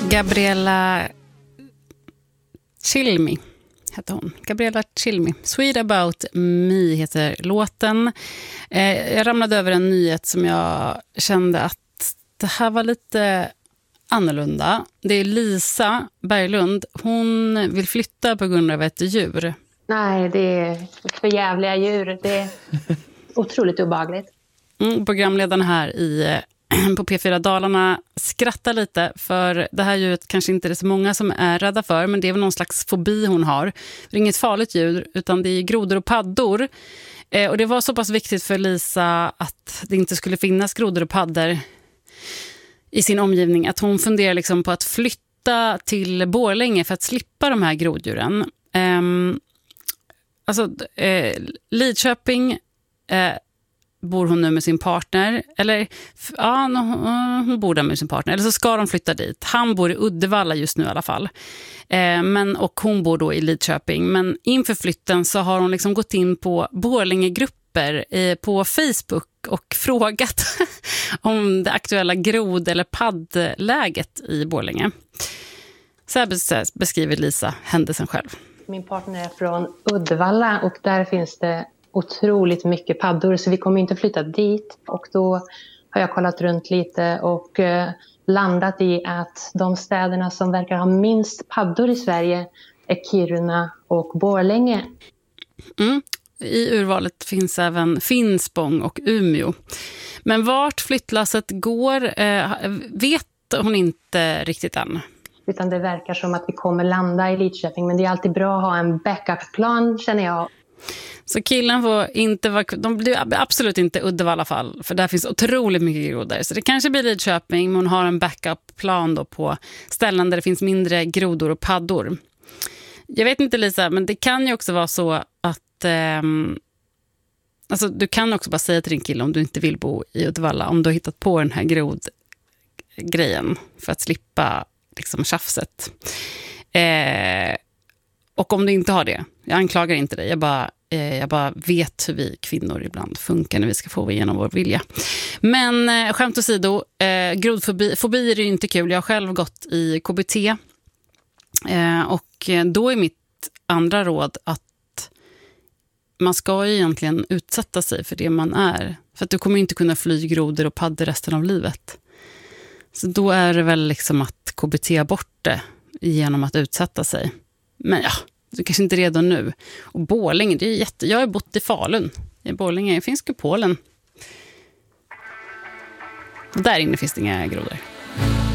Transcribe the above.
Gabriella Cilmi heter hon. Gabriella Cilmi. Sweet About Me heter låten. Jag ramlade över en nyhet som jag kände att det här var lite annorlunda. Det är Lisa Berglund. Hon vill flytta på grund av ett djur. Nej, det är för jävliga djur. Det är otroligt obehagligt. Programledaren här på P4 Dalarna skrattar lite, för det här djuret kanske inte är så många som är rädda för, men det är väl någon slags fobi hon har. Det är inget farligt djur, utan det är grodor och paddor. Och det var så pass viktigt för Lisa att det inte skulle finnas grodor och paddor i sin omgivning att hon funderar liksom på att flytta till Borlänge för att slippa de här groddjuren. Lidköping bor hon nu med sin partner, eller ja, hon bor där med sin partner, eller så ska de flytta dit. Han bor i Uddevalla just nu i alla fall. Och hon bor då i Lidköping. Men inför flytten så har hon liksom gått in på Borlänge-grupper på Facebook och frågat om det aktuella grod- eller paddläget i Borlänge. Så här beskriver Lisa händelsen själv. Min partner är från Uddevalla och där finns det otroligt mycket paddor, så vi kommer inte flytta dit. Och då har jag kollat runt lite och landat i att de städerna som verkar ha minst paddor i Sverige är Kiruna och Borlänge. I urvalet finns även Finspång och Umeå. Men vart flyttlasset går vet hon inte riktigt än. Utan det verkar som att vi kommer landa i Lidköping, men det är alltid bra att ha en backup-plan, känner jag. Så killen får inte vara... De blir absolut inte Uddevalla i alla fall, för där finns otroligt mycket grodor. Så det kanske blir Lidköping, men hon har en backup-plan då på ställen där det finns mindre grodor och paddor. Jag vet inte, Lisa, men det kan ju också vara så att... du kan också bara säga till din kille om du inte vill bo i Uddevalla, om du har hittat på den här grodgrejen för att slippa liksom tjafset. Och om du inte har det, jag anklagar inte dig, jag bara vet hur vi kvinnor ibland funkar när vi ska få igenom vår vilja. Men skämt åsido, grodfobi är ju inte kul. Jag har själv gått i KBT och då är mitt andra råd att man ska ju egentligen utsätta sig för det man är. För att du kommer inte kunna fly grodor och paddor resten av livet. Så då är det väl liksom att KBT bort det genom att utsätta sig. Men ja, du kanske inte är redo nu. Och Borlänge, det är jag har bott i Falun. I Borlänge finns Kupolen. Där inne finns det inga grodor.